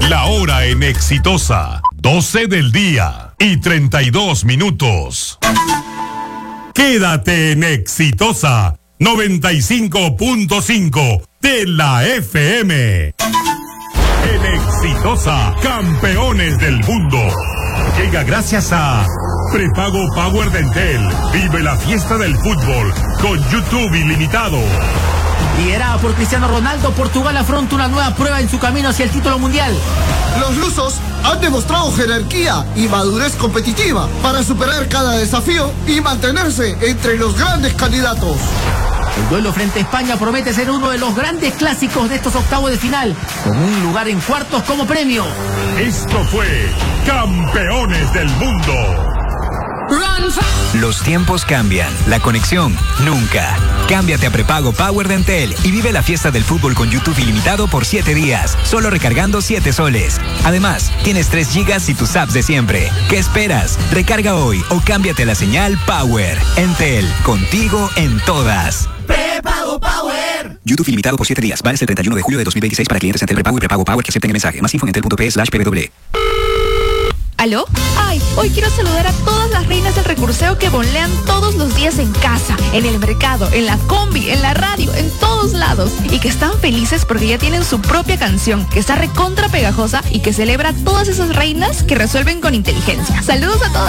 La hora en Exitosa, 12 del día y 32 minutos. Quédate en Exitosa 95.5 de la FM. En Exitosa, campeones del mundo. Llega gracias a Prepago Power de Entel. Vive la fiesta del fútbol con YouTube ilimitado. Liderada por Cristiano Ronaldo, Portugal afronta una nueva prueba en su camino hacia el título mundial. Los lusos han demostrado jerarquía y madurez competitiva para superar cada desafío y mantenerse entre los grandes candidatos. El duelo frente a España promete ser uno de los grandes clásicos de estos octavos de final, con un lugar en cuartos como premio. Esto fue Campeones del Mundo. Los tiempos cambian, la conexión nunca. Cámbiate a prepago Power de Entel y vive la fiesta del fútbol con YouTube ilimitado por 7 días, solo recargando 7 soles. Además, tienes 3 gigas y tus apps de siempre. ¿Qué esperas? Recarga hoy o cámbiate a la señal Power. Entel, contigo en todas. ¡Prepago Power! YouTube ilimitado por 7 días. Vale el 31 de julio de 2026 para clientes Entel Prepago y Prepago Power que acepten el mensaje. Más info en entel.p/pw. ¿Aló? Ay, hoy quiero saludar a todas las reinas del recurseo que volean todos los días en casa, en el mercado, en la combi, en la radio, en todos lados. Y que están felices porque ya tienen su propia canción, que está recontra pegajosa y que celebra todas esas reinas que resuelven con inteligencia. ¡Saludos a todas!